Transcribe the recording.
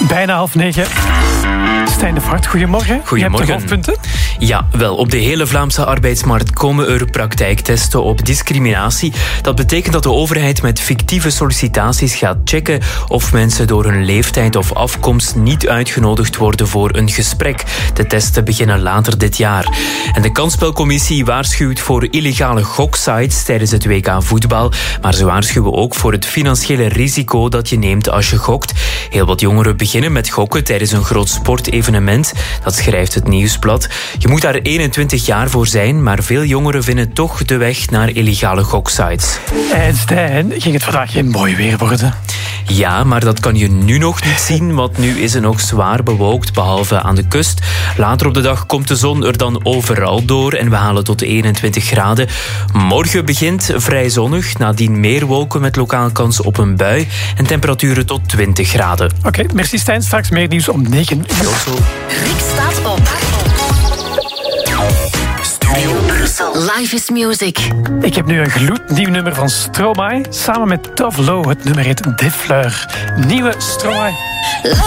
Bijna 8:30. Stijn de Voort, goedemorgen. Goedemorgen. Je hebt de hoofdpunten. Ja, wel, op de hele Vlaamse arbeidsmarkt komen er praktijktesten op discriminatie. Dat betekent dat de overheid met fictieve sollicitaties gaat checken of mensen door hun leeftijd of afkomst niet uitgenodigd worden voor een gesprek. De testen beginnen later dit jaar. En de kansspelcommissie waarschuwt voor illegale goksites tijdens het WK voetbal. Maar ze waarschuwen ook voor het financiële risico dat je neemt als je gokt. Heel wat jongeren beginnen met gokken tijdens een groot sportevenement. Dat schrijft het Nieuwsblad. Je moet daar 21 jaar voor zijn, maar veel jongeren vinden toch de weg naar illegale goksites. En Stijn, ging het vandaag geen mooi weer worden? Ja, maar dat kan je nu nog niet zien, want nu is het nog zwaar bewolkt, behalve aan de kust. Later op de dag komt de zon er dan overal door en we halen tot 21 graden. Morgen begint vrij zonnig, nadien meer wolken met lokaal kans op een bui en temperaturen tot 20 graden. Oké, merci Stijn. Straks meer nieuws om 9 uur. Rick staat op. Studio Brussel. Live is music. Ik heb nu een gloednieuw nummer van Stromae samen met Tove Lo. Het nummer heet De Fleur. Nieuwe Stromae.